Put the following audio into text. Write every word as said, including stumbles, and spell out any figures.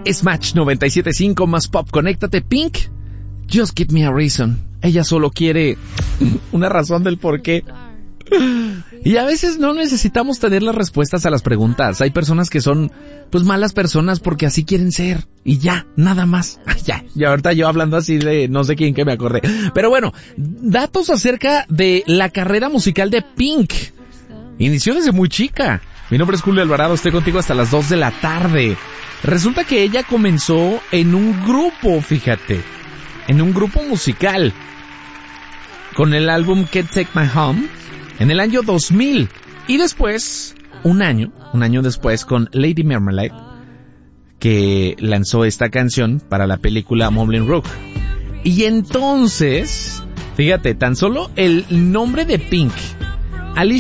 Smash noventa y siete punto cinco más pop. Conéctate, Pink. Just give me a reason. Ella solo quiere una razón del por qué. Y a veces no necesitamos tener las respuestas a las preguntas. Hay personas que son, pues, malas personas porque así quieren ser. Y ya, nada más. Ay, ya, y ahorita yo hablando así de no sé quién que me acordé. Pero bueno, datos acerca de la carrera musical de Pink. Inició desde muy chica. Mi nombre es Julio Alvarado, estoy contigo hasta las dos de la tarde. Resulta que ella comenzó en un grupo, fíjate. En un grupo musical. Con el álbum Can't Take My Home. En el año dos mil. Y después, un año, un año después, con Lady Marmalade, que lanzó esta canción para la película Moulin Rouge. Y entonces, fíjate, tan solo el nombre de Pink, Alicia